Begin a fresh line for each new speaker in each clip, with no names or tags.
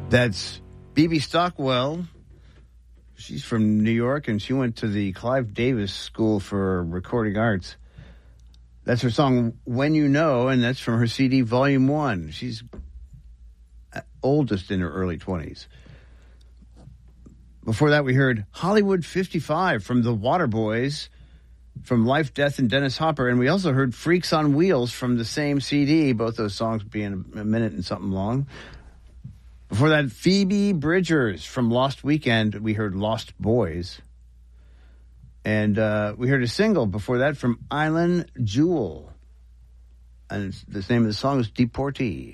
That's Bebe Stockwell. She's from New York, and she went to the Clive Davis School for Recording Arts. That's her song, When You Know, and that's from her CD, Volume 1. She's oldest in her early 20s. Before that, we heard Hollywood 55 from the Waterboys, from Life, Death, and Dennis Hopper. And we also heard Freaks on Wheels from the same CD, both those songs being a minute and something long. Before that, Phoebe Bridgers from Lost Weekend. We heard Lost Boys. And we heard a single before that from Island Jewel. And the name of the song is Deportee.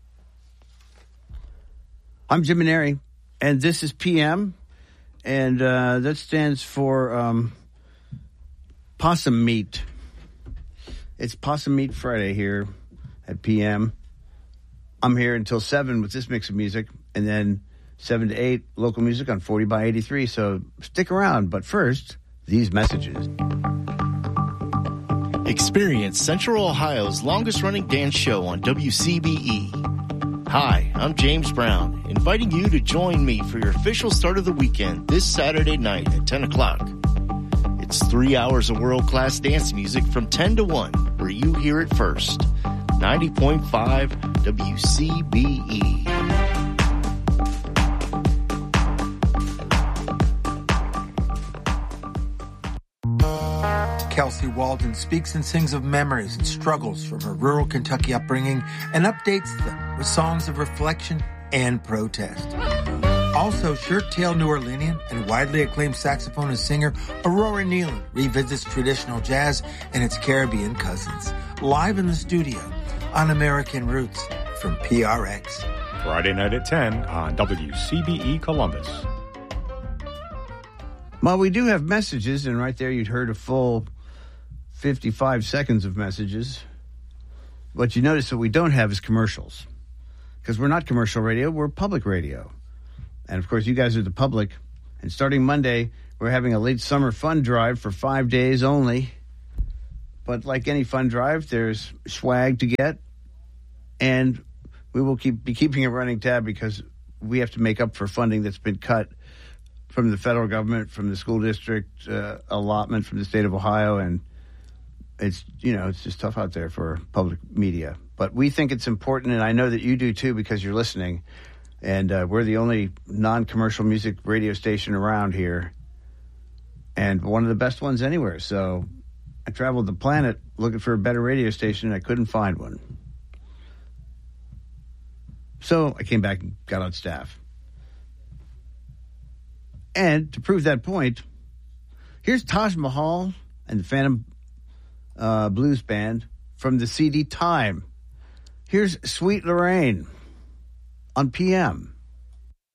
I'm Jim Maneri, and this is PM. And that stands for Possum Meat. It's Possum Meat Friday here at PM. I'm here until 7 with this mix of music, and then 7 to 8 local music on 40 by 83. So stick around. But first, these messages.
Experience Central Ohio's longest-running dance show on WCBE. Hi, I'm James Brown, inviting you to join me for your official start of the weekend this Saturday night at 10 o'clock. It's 3 hours of world-class dance music from 10 to 1, where you hear it first. 90.5 WCBE.
Kelsey Walden speaks and sings of memories and struggles from her rural Kentucky upbringing and updates them with songs of reflection and protest. Also, shirt-tailed New Orleanian and widely acclaimed saxophonist singer Aurora Nealon revisits traditional jazz and its Caribbean cousins, live in the studio on American Roots from PRX.
Friday night at 10 on WCBE Columbus.
Well, we do have messages, and right there you'd heard a full 55 seconds of messages. What you notice that we don't have is commercials, because we're not commercial radio, we're public radio. And, of course, you guys are the public. And starting Monday, we're having a late summer fund drive for 5 days only. But like any fund drive, there's swag to get. And we will be keeping a running tab because we have to make up for funding that's been cut from the federal government, from the school district allotment from the state of Ohio. And it's just tough out there for public media. But we think it's important, and I know that you do too because you're listening. And we're the only non-commercial music radio station around here, and one of the best ones anywhere. So I traveled the planet looking for a better radio station, and I couldn't find one. So I came back and got on staff. And to prove that point, here's Taj Mahal and the Phantom Blues Band from the CD Time. Here's Sweet Lorraine on PM.